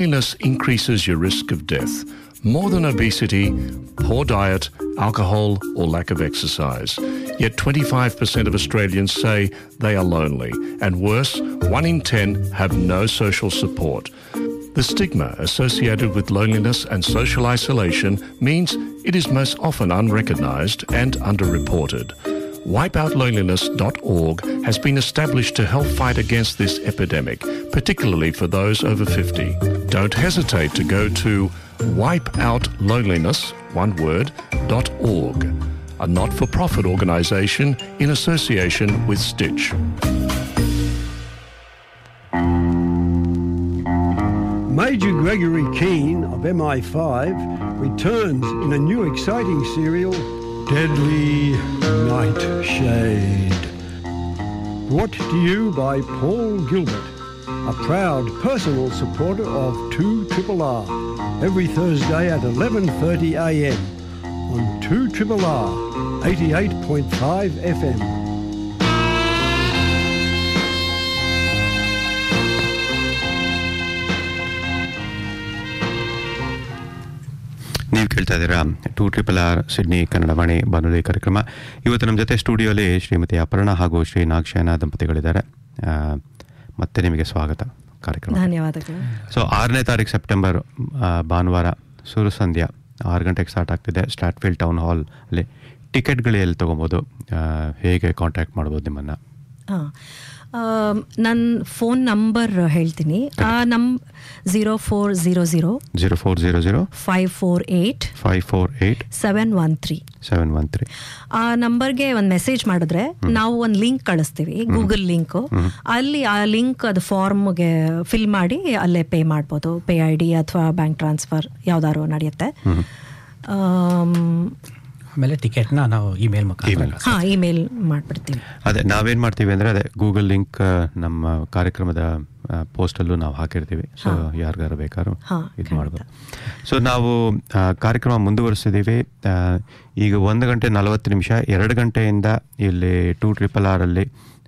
Loneliness increases your risk of death more than obesity, poor diet, alcohol, or lack of exercise. Yet 25% of Australians say they are lonely, and worse, 1 in 10 have no social support. The stigma associated with loneliness and social isolation means it is most often unrecognised and underreported. Wipeoutloneliness.org has been established to help fight against this epidemic, particularly for those over 50. Don't hesitate to go to wipeoutloneliness.org, a not-for-profit organisation in association with Stitch. Major Gregory Keane of MI5 returns in a new exciting serial, Deadly Nightshade. Brought to you by Paul Gilbert, a proud personal supporter of 2RRR, every Thursday at 11:30 a.m. on 2RRR 88.5 FM. ನೀವು ಕೇಳ್ತಾ ಇದ್ದೀರಾ 2RRR Sydney Kannada ವಾಣಿ ಬಾನುಲಿ ಕಾರ್ಯಕ್ರಮ. ಇವತ್ತು ನಮ್ಮ ಜೊತೆ ಸ್ಟುಡಿಯೋಲಿ ಶ್ರೀಮತಿ ಅಪರ್ಣಾ ಹಾಗೂ ಶ್ರೀ ನಾಗಶಯನ ದಂಪತಿಗಳಿದ್ದಾರೆ. ಮತ್ತೆ ನಿಮಗೆ ಸ್ವಾಗತ ಕಾರ್ಯಕ್ರಮ. ಧನ್ಯವಾದಗಳು. ಸೊ 6ನೇ ತಾರೀಕು ಸೆಪ್ಟೆಂಬರ್ ಭಾನುವಾರ ಸುರು ಸಂಧ್ಯಾ 6 ಗಂಟೆಗೆ ಸ್ಟಾರ್ಟ್ ಆಗ್ತಿದೆ ಸ್ಟ್ರಾಟ್ಫೀಲ್ಡ್ ಟೌನ್ ಹಾಲ್ ಅಲ್ಲಿ. ಟಿಕೆಟ್ಗಳು ಎಲ್ಲಿ ತೊಗೊಬೋದು, ಹೇಗೆ ಕಾಂಟ್ಯಾಕ್ಟ್ ಮಾಡ್ಬೋದು ನಿಮ್ಮನ್ನು? ನನ್ನ ಫೋನ್ ನಂಬರ್ ಹೇಳ್ತೀನಿ. ಆ 0400 548 713 ಆ ನಂಬರ್ಗೆ ಒಂದು ಮೆಸೇಜ್ ಮಾಡಿದ್ರೆ ನಾವು ಒಂದು ಲಿಂಕ್ ಕಳಿಸ್ತೀವಿ, ಗೂಗಲ್ ಲಿಂಕ್. ಅಲ್ಲಿ ಆ ಲಿಂಕ್ ಅದು ಫಾರ್ಮ್ಗೆ ಫಿಲ್ ಮಾಡಿ ಅಲ್ಲೇ ಪೇ ಮಾಡ್ಬೋದು. ಪೇ ID ಅಥವಾ ಬ್ಯಾಂಕ್ ಟ್ರಾನ್ಸ್ಫರ್ ಯಾವ್ದಾದ್ರು ನಡೆಯುತ್ತೆ. ಆಮೇಲೆ ಟಿಕೆಟ್ನ ನಾವು ಇಮೇಲ್ ಮಾಡಿಬಿಡ್ತೀವಿ. ಅದೇ ನಾವೇನು ಮಾಡ್ತೀವಿ ಅಂದರೆ ಅದೇ ಗೂಗಲ್ ಲಿಂಕ್ ನಮ್ಮ ಕಾರ್ಯಕ್ರಮದ ಪೋಸ್ಟಲ್ಲೂ ನಾವು ಹಾಕಿರ್ತೀವಿ. ಸೊ ಯಾರಿಗಾರು ಬೇಕಾದ್ರೂ ಇದು ಮಾಡ್ಬೋದು. ಸೊ ನಾವು ಕಾರ್ಯಕ್ರಮ ಮುಂದುವರಿಸಿದ್ದೀವಿ. ಈಗ 1 ಗಂಟೆ 40 ನಿಮಿಷ, 2 ಗಂಟೆಯಿಂದ ಇಲ್ಲಿ 2RRR ಅಲ್ಲಿ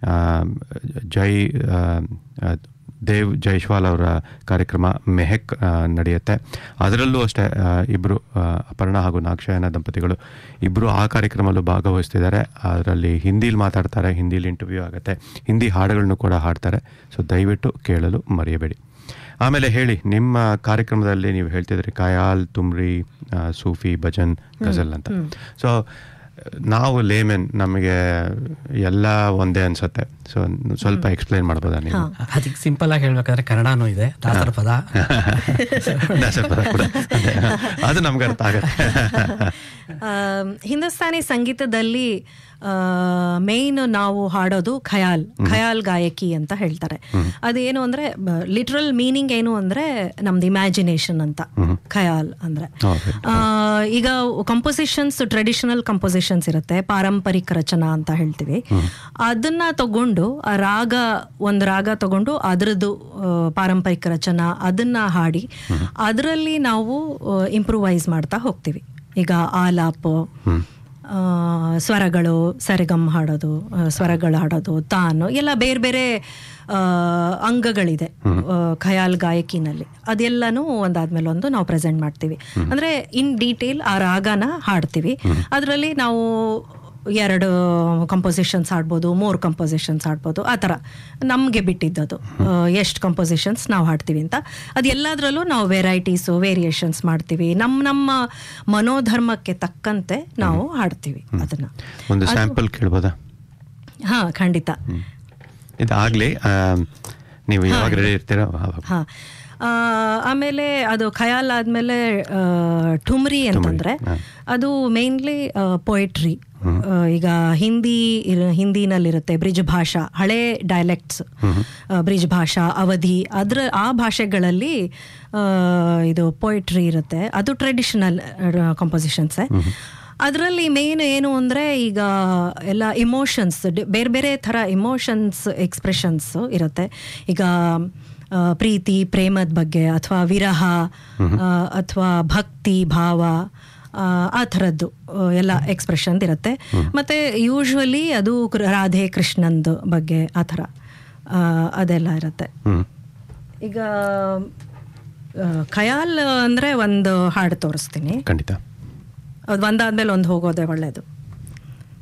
ದೇವ್ ಜೈಶ್ವಾಲ್ ಅವರ ಕಾರ್ಯಕ್ರಮ ಮೆಹಕ್ ನಡೆಯುತ್ತೆ. ಅದರಲ್ಲೂ ಅಷ್ಟೇ ಇಬ್ಬರು ಅಪರ್ಣಾ ಹಾಗೂ ನಾಗಶಯನ ದಂಪತಿಗಳು ಇಬ್ಬರು ಆ ಕಾರ್ಯಕ್ರಮಲ್ಲೂ ಭಾಗವಹಿಸ್ತಿದ್ದಾರೆ. ಅದರಲ್ಲಿ ಹಿಂದಿಲಿ ಮಾತಾಡ್ತಾರೆ, ಹಿಂದಿಲಿ ಇಂಟರ್ವ್ಯೂ ಆಗುತ್ತೆ, ಹಿಂದಿ ಹಾಡುಗಳನ್ನು ಕೂಡ ಹಾಡ್ತಾರೆ. ಸೊ ದಯವಿಟ್ಟು ಕೇಳಲು ಮರೆಯಬೇಡಿ. ಆಮೇಲೆ ಹೇಳಿ, ನಿಮ್ಮ ಕಾರ್ಯಕ್ರಮದಲ್ಲಿ ನೀವು ಹೇಳ್ತಿದ್ರಿ ಖಯಾಲ್, ತುಮ್ರಿ, ಸೂಫಿ, ಭಜನ್, ಗಜಲ್ ಅಂತ. ಸೊ ನಾವು ಲೇಮೆನ್, ನಮಗೆ ಎಲ್ಲ ಒಂದೇ ಅನ್ಸುತ್ತೆ. ಸೊ ಸ್ವಲ್ಪ ಎಕ್ಸ್ಪ್ಲೈನ್ ಮಾಡ್ಬೋದಾ ನೀವು? ಅದಕ್ಕೆ ಸಿಂಪಲ್ ಆಗಿ ಹೇಳ್ಬೇಕಾದ್ರೆ ಕನ್ನಡನೂ ಇದೆ, ದಾಸರ ಪದ ಕೂಡ ಅದು ನಮ್ಗೆ ಅರ್ಥ ಆಗುತ್ತೆ. ಹಿಂದೂಸ್ತಾನಿ ಸಂಗೀತದಲ್ಲಿ ಮೇಯ್ನ್ ನಾವು ಹಾಡೋದು ಖಯಾಲ್ ಗಾಯಕಿ ಅಂತ ಹೇಳ್ತಾರೆ. ಅದೇನು ಅಂದ್ರೆ ಲಿಟ್ರಲ್ ಮೀನಿಂಗ್ ಏನು ಅಂದ್ರೆ ನಮ್ದು ಇಮ್ಯಾಜಿನೇಷನ್ ಅಂತ. ಖಯಾಲ್ ಅಂದ್ರೆ ಈಗ ಕಂಪೋಸಿಷನ್ಸ್, ಟ್ರೆಡಿಷನಲ್ ಕಂಪೋಸಿಷನ್ಸ್ ಇರುತ್ತೆ, ಪಾರಂಪರಿಕ ರಚನಾ ಅಂತ ಹೇಳ್ತೀವಿ. ಅದನ್ನ ತಗೊಂಡು ಒಂದು ರಾಗ ತಗೊಂಡು ಅದರದ್ದು ಪಾರಂಪರಿಕ ರಚನಾ ಅದನ್ನ ಹಾಡಿ ಅದರಲ್ಲಿ ನಾವು ಇಂಪ್ರೂವೈಸ್ ಮಾಡ್ತಾ ಹೋಗ್ತೀವಿ. ಈಗ ಆಲಾಪ್, ಸ್ವರಗಳು, ಸರಿಗಮ್ ಹಾಡೋದು, ಸ್ವರಗಳು ಹಾಡೋದು, ತಾನು ಎಲ್ಲ ಬೇರೆ ಬೇರೆ ಅಂಗಗಳಿದೆ ಖಯಾಲ್ ಗಾಯಕಿನಲ್ಲಿ. ಅದೆಲ್ಲನೂ ಒಂದಾದ್ಮೇಲೆ ಒಂದು ನಾವು ಪ್ರೆಸೆಂಟ್ ಮಾಡ್ತೀವಿ. ಅಂದ್ರೆ ಇನ್ ಡೀಟೇಲ್ ಆ ರಾಗನ ಹಾಡ್ತೀವಿ. ಅದರಲ್ಲಿ ನಾವು 2 ಕಂಪೋಸಿಷನ್ಸ್ ಹಾಡ್ಬೋದು, 3 ಕಂಪೋಸಿಷನ್ಸ್ ಹಾಡ್ಬೋದು. ಆ ಥರ ನಮಗೆ ಬಿಟ್ಟಿದ್ದದು ಎಷ್ಟು ಕಂಪೋಸಿಷನ್ಸ್ ನಾವು ಹಾಡ್ತೀವಿ ಅಂತ. ಅದು ಎಲ್ಲದರಲ್ಲೂ ನಾವು ವೆರೈಟೀಸು, ವೇರಿಯೇಷನ್ಸ್ ಮಾಡ್ತೀವಿ. ನಮ್ಮ ಮನೋಧರ್ಮಕ್ಕೆ ತಕ್ಕಂತೆ ನಾವು ಹಾಡ್ತೀವಿ. ಅದನ್ನ ಒಂದು ಸ್ಯಾಂಪಲ್ ಕೇಳ್ಬೋದಾ? ಹಾಂ, ಖಂಡಿತ. ಇದಾಗಲಿ, ನೀವು ಯಾವಾಗ ರೆಡಿ ಇರ್ತೀರೋ. ಹಾಂ. ಆಮೇಲೆ ಅದು ಖಯಾಲ್ ಆದಮೇಲೆ ಠುಮ್ರಿ ಅಂತಂದರೆ ಅದು ಮೇನ್ಲಿ ಪೊಯಿಟ್ರಿ. ಈಗ ಹಿಂದಿನಲ್ಲಿರುತ್ತೆ ಬ್ರಿಜ್ ಭಾಷಾ, ಹಳೆ ಡೈಲೆಕ್ಟ್ಸ್, ಬ್ರಿಜ್ ಭಾಷಾ, ಅವಧಿ, ಆ ಭಾಷೆಗಳಲ್ಲಿ ಇದು ಪೊಯಿಟ್ರಿ ಇರುತ್ತೆ. ಅದು ಟ್ರೆಡಿಷನಲ್ ಕಂಪೋಸಿಷನ್ಸೇ. ಅದರಲ್ಲಿ ಮೇನ್ ಏನು ಅಂದರೆ ಈಗ ಎಲ್ಲ ಇಮೋಷನ್ಸ್, ಬೇರೆ ಬೇರೆ ಥರ ಇಮೋಷನ್ಸ್ ಎಕ್ಸ್ಪ್ರೆಷನ್ಸ್ ಇರುತ್ತೆ. ಈಗ ಪ್ರೀತಿ, ಪ್ರೇಮದ ಬಗ್ಗೆ, ಅಥವಾ ವಿರಹ, ಅಥವಾ ಭಕ್ತಿ ಭಾವ, ಆ ಥರದ್ದು ಎಲ್ಲ ಎಕ್ಸ್ಪ್ರೆಷನ್ ಇರುತ್ತೆ. ಮತ್ತು ಯೂಶ್ವಲಿ ಅದು ರಾಧೆ ಕೃಷ್ಣಂದು ಬಗ್ಗೆ ಆ ಥರ ಅದೆಲ್ಲ ಇರುತ್ತೆ. ಈಗ ಖಯಾಲ್ ಅಂದರೆ ಒಂದು ಹಾಡು ತೋರಿಸ್ತೀನಿ. ಖಂಡಿತ. ಅದು ಒಂದಾದ್ಮೇಲೆ ಒಂದು ಹೋಗೋದೇ ಒಳ್ಳೆಯದು.